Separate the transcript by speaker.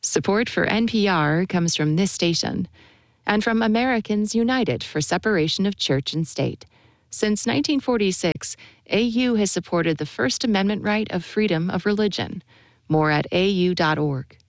Speaker 1: Support for NPR comes from this station and from Americans United for Separation of Church and State. Since 1946, AU has supported the First Amendment right of freedom of religion. More at au.org.